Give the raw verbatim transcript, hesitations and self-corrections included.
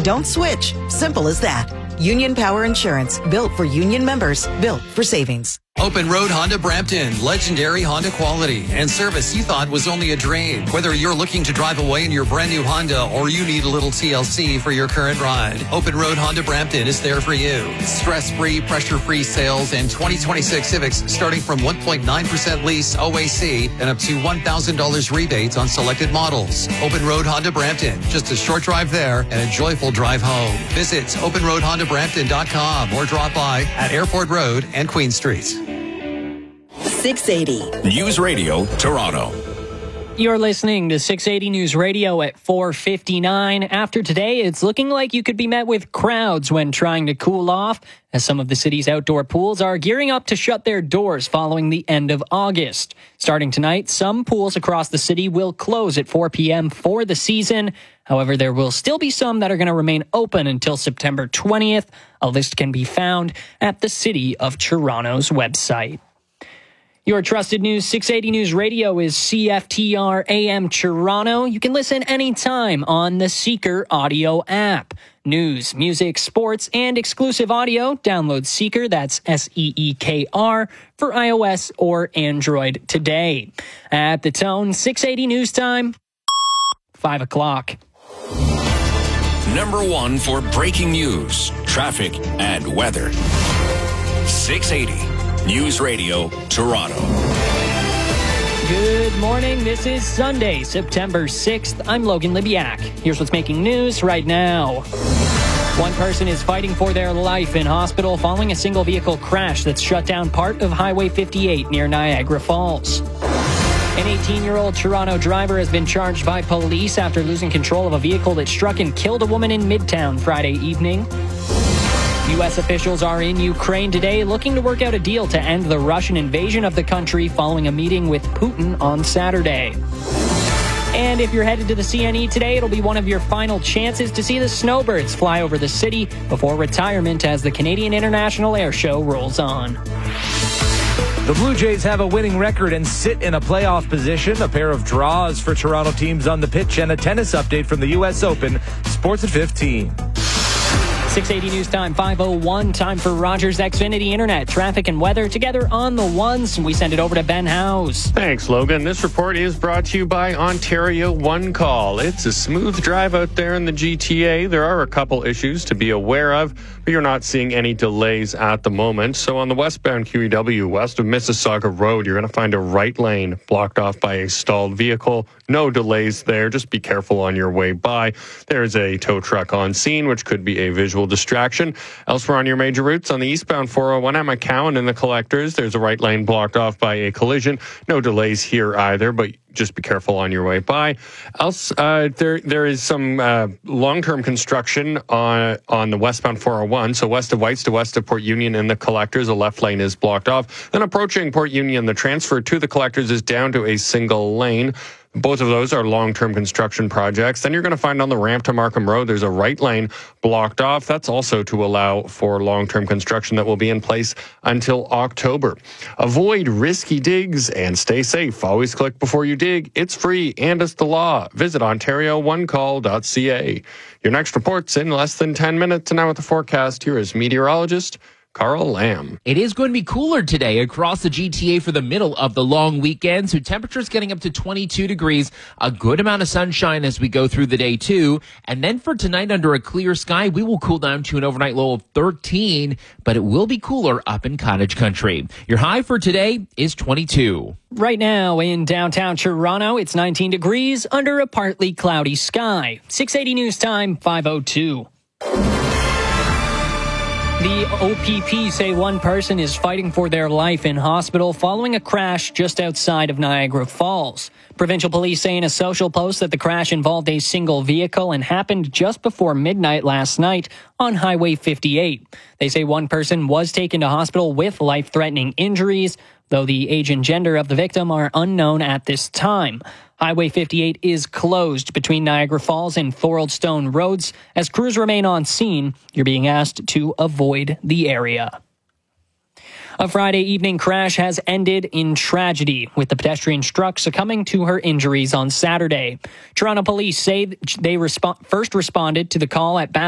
don't switch. Simple as that. Union Power Insurance. Built for union members. Built for savings. Open Road Honda Brampton. Legendary Honda quality and service you thought was only a dream. Whether you're looking to drive away in your brand new Honda or you need a little T L C for your current ride, Open Road Honda Brampton is there for you. Stress-free, pressure-free sales and twenty twenty-six Civics starting from one point nine percent lease O A C and up to one thousand dollars rebates on selected models. Open Road Honda Brampton. Just a short drive there and a joyful drive home. Visit open road honda brampton dot com or drop by at Airport Road and Queen Street. six eighty. News Radio, Toronto. You're listening to six eighty News Radio at four fifty-nine. After today, it's looking like you could be met with crowds when trying to cool off, as some of the city's outdoor pools are gearing up to shut their doors following the end of August. Starting tonight, some pools across the city will close at four p.m. for the season. However, there will still be some that are going to remain open until September twentieth. A list can be found at the City of Toronto's website. Your trusted news, six eighty News Radio is C F T R A M Toronto. You can listen anytime on the Seeker audio app. News, music, sports, and exclusive audio. Download Seeker, that's S E E K R, for iOS or Android today. At the tone, six eighty News Time, five o'clock. Number one for breaking news, traffic, and weather. six eighty News Radio, Toronto. Good morning. This is Sunday, September sixth. I'm Logan Libyak. Here's what's making news right now. One person is fighting for their life in hospital following a single vehicle crash that's shut down part of Highway fifty-eight near Niagara Falls. An eighteen-year-old Toronto driver has been charged by police after losing control of a vehicle that struck and killed a woman in Midtown Friday evening. U S officials are in Ukraine today looking to work out a deal to end the Russian invasion of the country following a meeting with Putin on Saturday. And if you're headed to the C N E today, it'll be one of your final chances to see the snowbirds fly over the city before retirement as the Canadian International Air Show rolls on. The Blue Jays have a winning record and sit in a playoff position. A pair of draws for Toronto teams on the pitch and a tennis update from the U S Open. Sports at fifteen. six eighty News Time, five oh one. Time for Rogers Xfinity Internet. Traffic and weather together on the ones. We send it over to Ben Howes. Thanks, Logan. This report is brought to you by Ontario One Call. It's a smooth drive out there in the G T A. There are a couple issues to be aware of, but you're not seeing any delays at the moment. So on the westbound Q E W, west of Mississauga Road, you're going to find a right lane blocked off by a stalled vehicle. No delays there. Just be careful on your way by. There's a tow truck on scene, which could be a visual distraction. Elsewhere on your major routes, on the eastbound four oh one at McCowan and the Collectors, there's a right lane blocked off by a collision. No delays here either, but just be careful on your way by. Else, uh, there there is some uh, long-term construction on on the westbound four oh one. So west of Whites to west of Port Union and the Collectors, a left lane is blocked off. Then approaching Port Union, the transfer to the Collectors is down to a single lane. Both of those are long-term construction projects. Then you're going to find on the ramp to Markham Road, there's a right lane blocked off. That's also to allow for long-term construction that will be in place until October. Avoid risky digs and stay safe. Always click before you dig. It's free and it's the law. Visit ontario one call dot c a. Your next report's in less than ten minutes. And now with the forecast, here is meteorologist Carl Lamb. It is going to be cooler today across the G T A for the middle of the long weekend. So temperatures getting up to twenty-two degrees, a good amount of sunshine as we go through the day too. And then for tonight under a clear sky, we will cool down to an overnight low of thirteen, but it will be cooler up in cottage country. Your high for today is twenty-two. Right now in downtown Toronto, it's nineteen degrees under a partly cloudy sky. six eighty News Time, five oh two. The O P P say one person is fighting for their life in hospital following a crash just outside of Niagara Falls. Provincial police say in a social post that the crash involved a single vehicle and happened just before midnight last night on Highway fifty-eight. They say one person was taken to hospital with life-threatening injuries, though the age and gender of the victim are unknown at this time. Highway fifty-eight is closed between Niagara Falls and Thorold Stone roads. As crews remain on scene, you're being asked to avoid the area. A Friday evening crash has ended in tragedy, with the pedestrian struck succumbing to her injuries on Saturday. Toronto police say they resp- first responded to the call at